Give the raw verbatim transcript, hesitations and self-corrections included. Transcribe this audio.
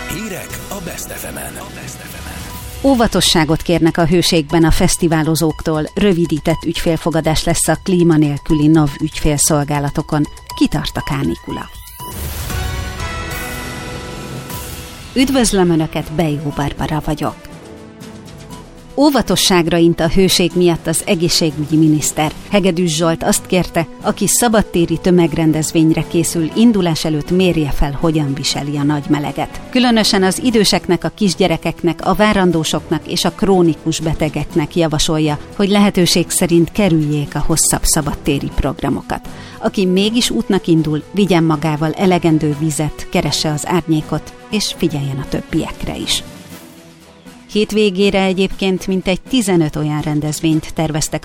Hírek a Best ef emen. Óvatosságot kérnek a hőségben a fesztiválozóktól, rövidített ügyfélfogadás lesz a klíma nélküli NAV ügyfélszolgálatokon. Kitart a kánikula. Üdvözlöm Önöket, Bejó Barbara vagyok. Óvatosságra int a hőség miatt az egészségügyi miniszter. Hegedűs Zsolt azt kérte, aki szabadtéri tömegrendezvényre készül, indulás előtt mérje fel, hogyan viseli a nagy meleget. Különösen az időseknek, a kisgyerekeknek, a várandósoknak és a krónikus betegeknek javasolja, hogy lehetőség szerint kerüljék a hosszabb szabadtéri programokat. Aki mégis útnak indul, vigyen magával elegendő vizet, keresse az árnyékot, és figyeljen a többiekre is. Hétvégére egyébként mintegy tizenöt olyan rendezvényt terveztek